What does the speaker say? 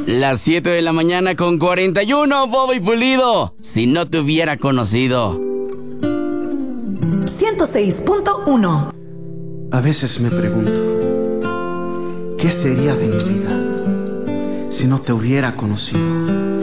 Las 7 de la mañana con 41, Bobo y Pulido. Si no te hubiera conocido. 106.1. A veces me pregunto, ¿qué sería de mi vida si no te hubiera conocido?